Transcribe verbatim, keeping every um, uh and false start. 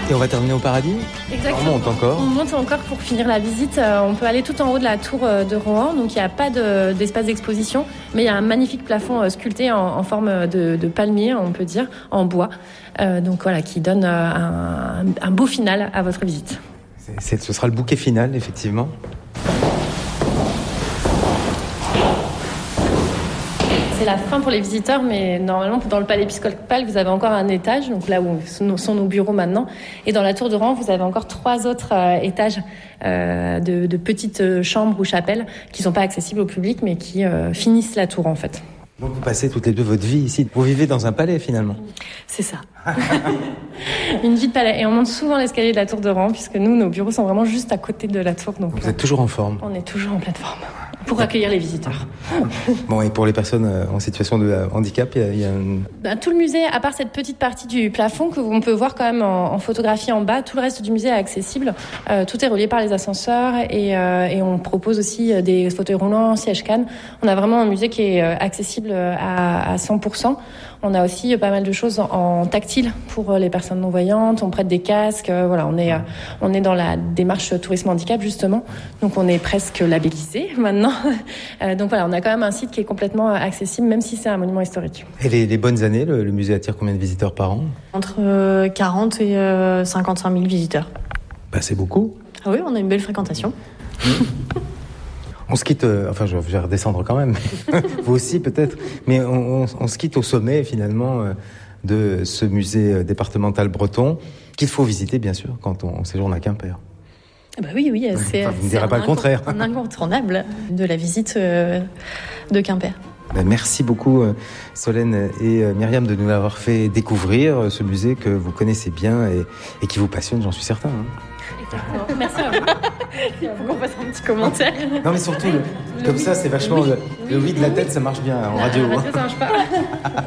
Et on va terminer au paradis ? Exactement. On monte encore. On monte encore pour finir la visite. On peut aller tout en haut de la tour de Rohan, donc il n'y a pas de, d'espace d'exposition, mais il y a un magnifique plafond sculpté en, en forme de, de palmier, on peut dire, en bois, euh, donc voilà, qui donne un, un beau final à votre visite. C'est, c'est, ce sera le bouquet final, effectivement. C'est la fin pour les visiteurs, mais normalement, dans le palais épiscopal, vous avez encore un étage, donc là où sont nos bureaux maintenant. Et dans la tour de Rohan, vous avez encore trois autres euh, étages euh, de, de petites chambres ou chapelles qui ne sont pas accessibles au public, mais qui euh, finissent la tour, en fait. Donc vous passez toutes les deux votre vie ici. Vous vivez dans un palais, finalement. C'est ça. Une vie de palais. Et on monte souvent l'escalier de la tour de Rohan, puisque nous, nos bureaux sont vraiment juste à côté de la tour. Donc vous êtes toujours en forme. On est toujours en pleine forme. Pour accueillir les visiteurs. Bon, et pour les personnes en situation de handicap, il y a, il y a un... ben, tout le musée, à part cette petite partie du plafond que on peut voir quand même en, en photographie en bas, tout le reste du musée est accessible. Euh, tout est relié par les ascenseurs et, euh, et on propose aussi des fauteuils roulants, sièges cannes. On a vraiment un musée qui est accessible à, à cent pour cent. On a aussi pas mal de choses en, en tactile pour les personnes non-voyantes. On prête des casques. Euh, voilà, on est, euh, on est dans la démarche tourisme handicap justement. Donc on est presque labellisé maintenant. Euh, donc voilà, on a quand même un site qui est complètement accessible, même si c'est un monument historique. Et les, les bonnes années, le, le musée attire combien de visiteurs par an ? Entre euh, quarante et euh, cinquante-cinq mille visiteurs. Bah, c'est beaucoup. Ah oui, on a une belle fréquentation. On se quitte, euh, enfin je vais redescendre quand même, vous aussi peut-être, mais on, on, on se quitte au sommet finalement euh, de ce musée départemental breton, qu'il faut visiter bien sûr quand on, on séjourne à Quimper. Bah oui, oui, c'est, enfin, vous ne c'est direz pas un, le contraire. un incontournable de la visite euh, de Quimper. Ben, merci beaucoup Solène et Myriam de nous avoir fait découvrir ce musée que vous connaissez bien et, et qui vous passionne, j'en suis certain. Hein. Merci à vous. Il faut qu'on fasse un petit commentaire. Non mais surtout, le, comme oui, ça c'est vachement... Oui, le, le oui de la tête, ça marche bien en radio. La radio, ça marche pas.